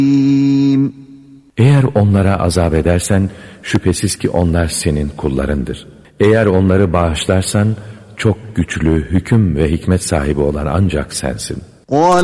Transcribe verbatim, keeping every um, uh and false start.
Eğer onlara azap edersen şüphesiz ki onlar senin kullarındır. Eğer onları bağışlarsan çok güçlü, hüküm ve hikmet sahibi olan ancak sensin.